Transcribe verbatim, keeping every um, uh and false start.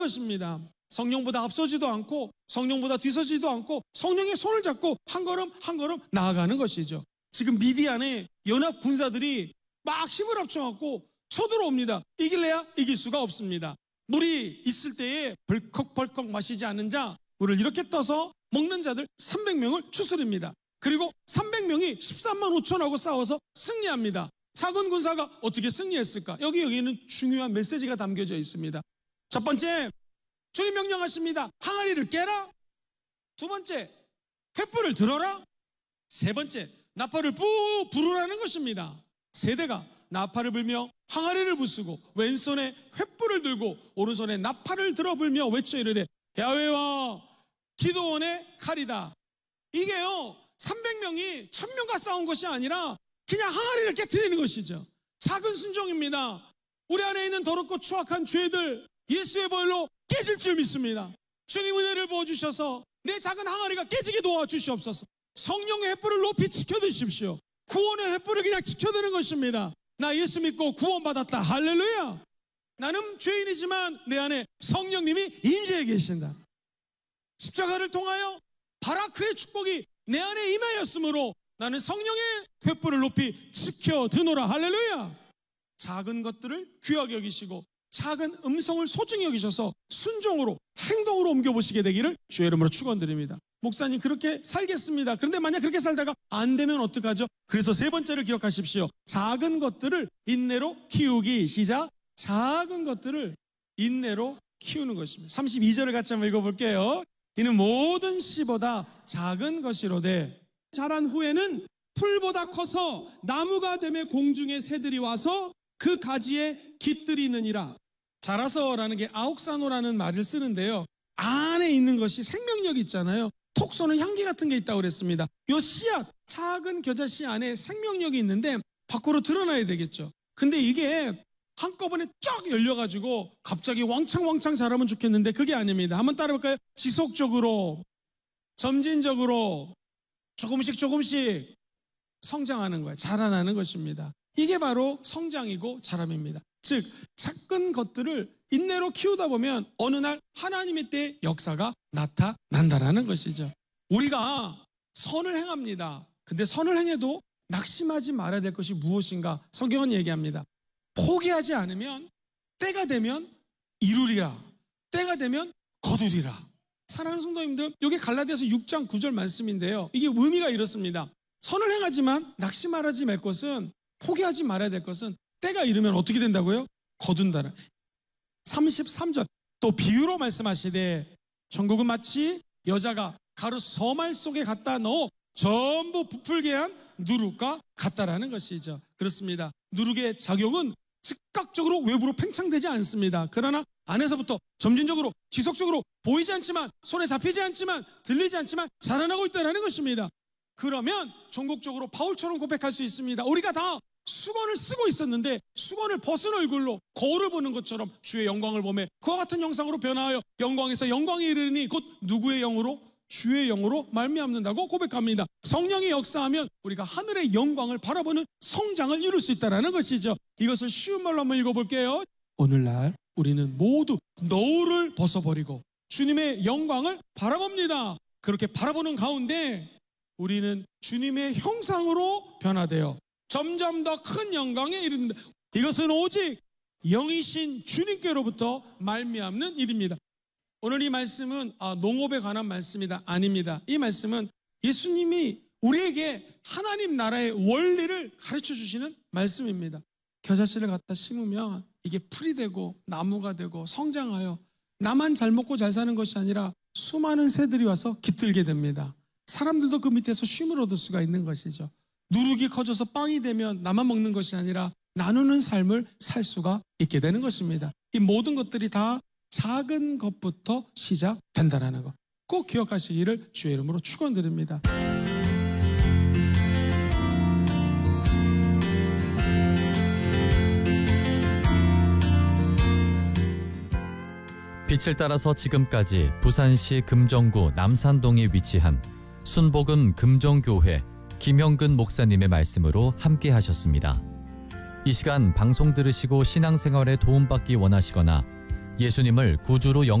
것입니다. 성령보다 앞서지도 않고 성령보다 뒤서지도 않고 성령의 손을 잡고 한 걸음 한 걸음 나아가는 것이죠. 지금 미디안에 연합 군사들이 막 힘을 합쳐갖고 쳐들어옵니다. 이길래야 이길 수가 없습니다. 물이 있을 때에 벌컥벌컥 마시지 않는 자, 물을 이렇게 떠서 먹는 자들 삼백 명을 추스립니다. 그리고 삼백 명이 십삼만 오천하고 싸워서 승리합니다. 작은 군사가 어떻게 승리했을까? 여기 여기는 중요한 메시지가 담겨져 있습니다. 첫 번째, 주님 명령하십니다. 항아리를 깨라. 두 번째, 횃불을 들어라. 세 번째, 나팔을 뿌 부르라는 것입니다. 세대가 나팔을 불며 항아리를 부수고 왼손에 횃불을 들고 오른손에 나팔을 들어 불며 외쳐 이르되 야훼와 기드온의 칼이다. 이게요, 삼백 명이 천 명과 싸운 것이 아니라 그냥 항아리를 깨트리는 것이죠. 작은 순종입니다. 우리 안에 있는 더럽고 추악한 죄들 예수의 보혈로 깨질 줄 믿습니다. 주님 은혜를 부어주셔서 내 작은 항아리가 깨지게 도와주시옵소서. 성령의 횃불을 높이 지켜드십시오. 구원의 횃불을 그냥 지켜드는 것입니다. 나 예수 믿고 구원받았다. 할렐루야. 나는 죄인이지만 내 안에 성령님이 임재해 계신다. 십자가를 통하여 바라크의 축복이 내 안에 임하였으므로 나는 성령의 횃불을 높이 지켜드노라. 할렐루야. 작은 것들을 귀하게 여기시고 작은 음성을 소중히 여기셔서 순종으로 행동으로 옮겨보시게 되기를 주의 이름으로 축원드립니다. 목사님 그렇게 살겠습니다. 그런데 만약 그렇게 살다가 안 되면 어떡하죠? 그래서 세 번째를 기억하십시오. 작은 것들을 인내로 키우기. 시작. 작은 것들을 인내로 키우는 것입니다. 삼십이 절을 같이 한번 읽어볼게요. 이는 모든 씨보다 작은 것이로되 자란 후에는 풀보다 커서 나무가 되매 공중의 새들이 와서 그 가지에 깃들이느니라. 자라서라는 게 아옥사노라는 말을 쓰는데요. 안에 있는 것이 생명력이 있잖아요. 톡 쏘는 향기 같은 게 있다고 그랬습니다. 요 씨앗, 작은 겨자씨 안에 생명력이 있는데 밖으로 드러나야 되겠죠. 근데 이게 한꺼번에 쫙 열려가지고 갑자기 왕창왕창 자라면 좋겠는데 그게 아닙니다. 한번 따라볼까요? 지속적으로, 점진적으로 조금씩 조금씩 성장하는 거예요. 자라나는 것입니다. 이게 바로 성장이고 자람입니다. 즉 작은 것들을 인내로 키우다 보면 어느 날 하나님의 때의 역사가 나타난다라는 것이죠. 우리가 선을 행합니다. 근데 선을 행해도 낙심하지 말아야 될 것이 무엇인가? 성경은 얘기합니다. 포기하지 않으면 때가 되면 이루리라. 때가 되면 거두리라. 사랑하는 성도님들, 이게 갈라디아서 육 장 구 절 말씀인데요. 이게 의미가 이렇습니다. 선을 행하지만 낙심하지 말 것은, 포기하지 말아야 될 것은 때가 이르면 어떻게 된다고요? 거둔다라. 삼십삼 절 또 비유로 말씀하시되 천국은 마치 여자가 가루 서말 속에 갖다 넣어 전부 부풀게 한 누룩과 같다라는 것이죠. 그렇습니다. 누룩의 작용은 즉각적으로 외부로 팽창되지 않습니다. 그러나 안에서부터 점진적으로 지속적으로 보이지 않지만 손에 잡히지 않지만 들리지 않지만 자라나고 있다는 것입니다. 그러면 전국적으로 바울처럼 고백할 수 있습니다. 우리가 다 수건을 쓰고 있었는데 수건을 벗은 얼굴로 거울을 보는 것처럼 주의 영광을 보며 그와 같은 형상으로 변화하여 영광에서 영광에 이르니 곧 누구의 영으로? 주의 영으로 말미암는다고 고백합니다. 성령이 역사하면 우리가 하늘의 영광을 바라보는 성장을 이룰 수 있다는 것이죠. 이것을 쉬운 말로 한번 읽어볼게요. 오늘날 우리는 모두 너울을 벗어버리고 주님의 영광을 바라봅니다. 그렇게 바라보는 가운데 우리는 주님의 형상으로 변화되어 점점 더 큰 영광에 이릅니다. 이것은 오직 영이신 주님께로부터 말미암는 일입니다. 오늘 이 말씀은 아, 농업에 관한 말씀이다. 아닙니다. 이 말씀은 예수님이 우리에게 하나님 나라의 원리를 가르쳐 주시는 말씀입니다. 겨자씨를 갖다 심으면 이게 풀이 되고 나무가 되고 성장하여 나만 잘 먹고 잘 사는 것이 아니라 수많은 새들이 와서 깃들게 됩니다. 사람들도 그 밑에서 쉼을 얻을 수가 있는 것이죠. 누룩이 커져서 빵이 되면 나만 먹는 것이 아니라 나누는 삶을 살 수가 있게 되는 것입니다. 이 모든 것들이 다 작은 것부터 시작된다는 것 꼭 기억하시기를 주의 이름으로 축원드립니다. 빛을 따라서 지금까지 부산시 금정구 남산동에 위치한 순복음 금정교회 김형근 목사님의 말씀으로 함께 하셨습니다. 이 시간 방송 들으시고 신앙생활에 도움받기 원하시거나 예수님을 구주로 영